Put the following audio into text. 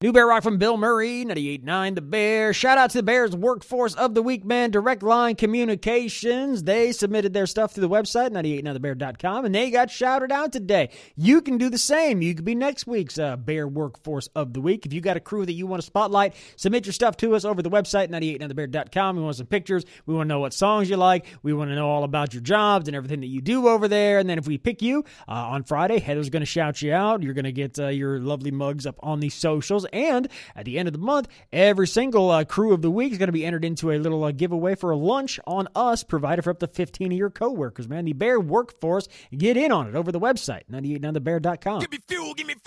New Bear Rock from Bill Murray, 98.9 The Bear. Shout out to the Bears Workforce of the Week, man. Direct Line Communications. They submitted their stuff through the website, 98.9thebear.com, and they got shouted out today. You can do the same. You could be next week's Bear Workforce of the Week. If you got a crew that you want to spotlight, submit your stuff to us over the website, 98.9thebear.com. We want some pictures. We want to know what songs you like. We want to know all about your jobs and everything that you do over there. And then if we pick you on Friday, Heather's going to shout you out. You're going to get your lovely mugs up on the socials. And at the end of the month, every single crew of the week is going to be entered into a little giveaway for a lunch on us, provided for up to 15 of your coworkers, man. The Bear Workforce, get in on it over the website, 98.9thebear.com. Give me fuel, give me